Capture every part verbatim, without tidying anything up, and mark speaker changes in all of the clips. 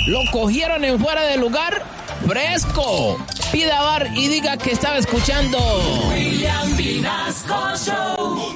Speaker 1: lo cogieron en fuera de lugar. ¡Fresco! Pida bar y diga que estaba escuchando
Speaker 2: William Vinasco Show.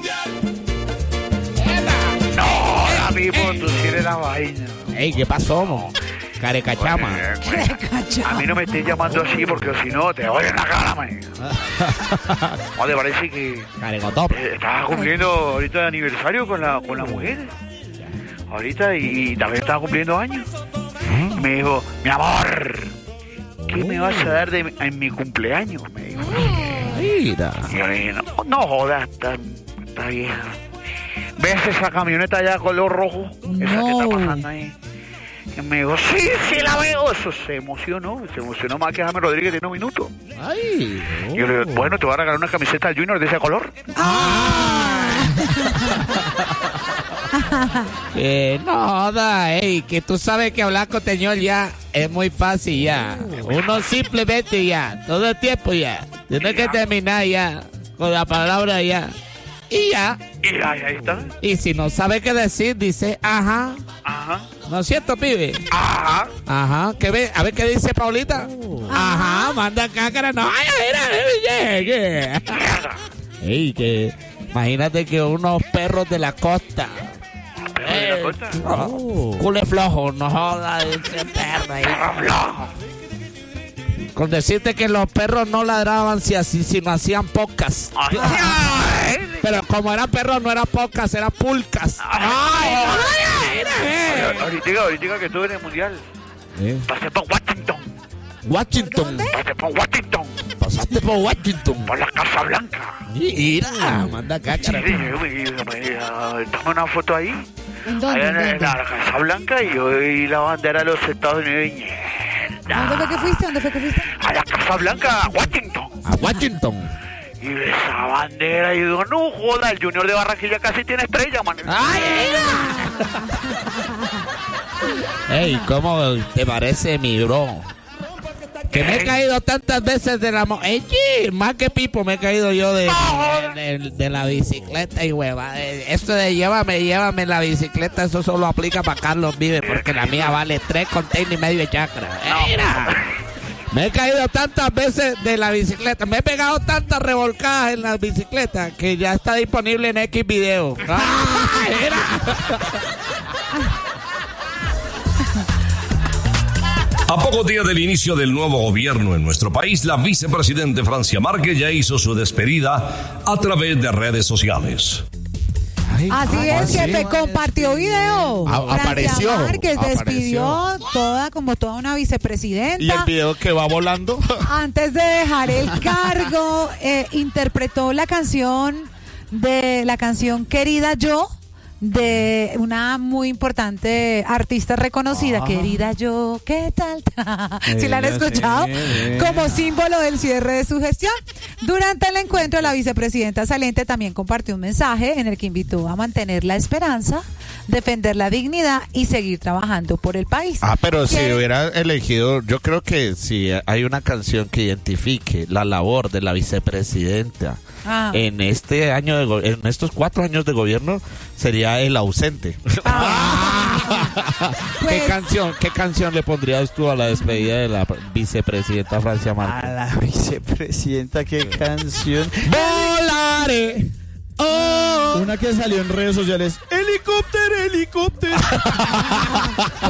Speaker 3: No, la mismo, tú sí eres la vaina.
Speaker 1: Ey, ¿qué pasó, mo? Carecachama.
Speaker 3: A mí no me estés llamando así porque si no te voy en la cara, man. ¿No te parece que
Speaker 1: Carecotop.
Speaker 3: eh, estaba cumpliendo ahorita el aniversario con la, con la mujer? Ahorita y, y también estaba cumpliendo años. Y me dijo, mi amor, ¿qué me vas a dar de, en mi cumpleaños? Me dijo.
Speaker 1: Mira.
Speaker 3: Y yo le dije, no, no jodas, está, está vieja. ¿Ves esa camioneta allá color rojo? Esa
Speaker 4: No.
Speaker 3: que está pasando ahí. Y me dijo, sí, sí la veo. Eso se emocionó, se emocionó más que James Rodríguez de unos minutos.
Speaker 1: Ay.
Speaker 3: Y yo le digo, bueno, te voy a regalar una camiseta del Junior de ese color.
Speaker 1: Eh, no, da, ey, que tú sabes que hablar con señor ya es muy fácil ya. Uno simplemente ya, todo el tiempo ya. Tiene que terminar ya con la palabra ya. Y ya.
Speaker 3: Y ahí, ahí está.
Speaker 1: Y si no sabe qué decir, dice, ajá.
Speaker 3: Ajá.
Speaker 1: ¿No es cierto, pibe?
Speaker 3: Ajá.
Speaker 1: Ajá. ¿Qué ve? A ver qué dice Paulita. Ajá, manda cácara. No, ay, mira, yeah, yeah. Ey, que imagínate que unos perros de la costa.
Speaker 3: Pero de la costa.
Speaker 1: Oh. Cule flojo, no joda ese perro ahí.
Speaker 3: Perro flojo.
Speaker 1: Con decirte que los perros no ladraban si así, sino hacían pocas.
Speaker 3: Ay, ay.
Speaker 1: Pero como eran perros, no eran pocas, eran pulcas. Ay, ay,
Speaker 3: Ahorita, ahorita, ahorita que estuve en el mundial,
Speaker 1: eh.
Speaker 3: pasé por Washington.
Speaker 1: Washington.
Speaker 3: Pasé por Washington.
Speaker 1: Pasaste por Washington.
Speaker 3: Por la Casa Blanca.
Speaker 1: Mira, manda cácara.
Speaker 3: Sí, me, me, me, toma una foto ahí.
Speaker 4: ¿En dónde?
Speaker 3: Allá
Speaker 4: ¿En
Speaker 3: en
Speaker 4: dónde?
Speaker 3: la Casa Blanca y yo vi la bandera de los Estados Unidos. Y
Speaker 4: ¿Dónde fue que fuiste? ¿Dónde fue que fuiste?
Speaker 3: a la Casa Blanca, Washington.
Speaker 1: A Washington.
Speaker 3: Y ve esa bandera y digo, no joda, el Junior de Barranquilla casi tiene estrella, man.
Speaker 1: ¡Ay, mira! Ey, ¿cómo te parece mi bro? Que me he caído tantas veces de la... Mo Ey, más que Pipo me he caído yo de, de, de, de la bicicleta y hueva. Esto de llévame, llévame en la bicicleta, eso solo aplica para Carlos Vive, porque la mía vale tres containers y medio de chakra. Mira, me he caído tantas veces de la bicicleta, me he pegado tantas revolcadas en la bicicleta que ya está disponible en X video. ¡Ah, mira!
Speaker 5: A pocos días del inicio del nuevo gobierno en nuestro país, la vicepresidente Francia Márquez ya hizo su despedida a través de redes sociales.
Speaker 1: Ay,
Speaker 4: Así
Speaker 1: ay,
Speaker 4: es,
Speaker 1: sí.
Speaker 4: jefe, compartió video.
Speaker 1: A-
Speaker 4: Francia
Speaker 1: apareció,
Speaker 4: Márquez despidió
Speaker 1: apareció.
Speaker 4: toda, como toda una vicepresidenta.
Speaker 1: ¿Y el video que va volando?
Speaker 4: Antes de dejar el cargo, eh, interpretó la canción de la canción Querida Yo, de una muy importante artista reconocida,
Speaker 1: Ah.
Speaker 4: Querida Yo, ¿qué tal? ¿Sí la han
Speaker 1: Ella
Speaker 4: escuchado?
Speaker 1: sí, sí.
Speaker 4: Como símbolo del cierre de su gestión. Durante el encuentro, la vicepresidenta saliente también compartió un mensaje en el que invitó a mantener la esperanza, defender la dignidad y seguir trabajando por el país.
Speaker 1: Ah, pero si
Speaker 4: ¿Qué?
Speaker 1: hubiera elegido, yo creo que si hay una canción que identifique la labor de la vicepresidenta
Speaker 4: Ah.
Speaker 1: en este año de go- en estos cuatro años de gobierno, sería El Ausente.
Speaker 4: Pues-
Speaker 1: ¿Qué canción, qué canción le pondrías tú a la despedida de la vicepresidenta Francia
Speaker 6: A
Speaker 1: Márquez?
Speaker 6: la vicepresidenta, qué canción.
Speaker 1: Volaré. Oh.
Speaker 6: Una que salió en redes sociales. Helicóptero, helicóptero.